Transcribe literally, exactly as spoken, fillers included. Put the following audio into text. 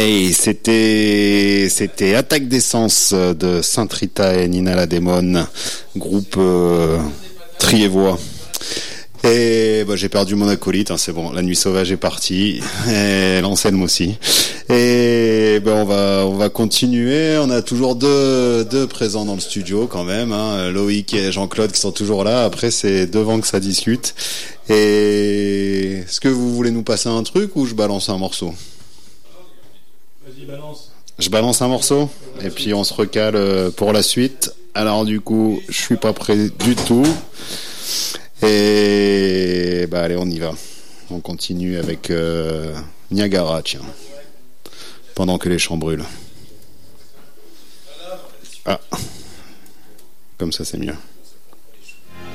Hey, c'était c'était Attaque d'essence de Sainte Rita et Nina la Démone, groupe euh, triévois. Et bah, j'ai perdu mon acolyte, hein, c'est bon, la nuit sauvage est partie, et l'Anselme aussi. Et bah, on va on va continuer. On a toujours deux deux présents dans le studio quand même, hein, Loïc et Jean-Claude qui sont toujours là. Après c'est devant que ça discute. Et est-ce que vous voulez nous passer un truc ou je balance un morceau? Vas-y, balance. Je balance un morceau et puis on se recale pour la suite. Alors du coup, je suis pas prêt du tout. Et bah allez, on y va. On continue avec euh, Niagara, tiens. Pendant que les champs brûlent. Ah, comme ça c'est mieux.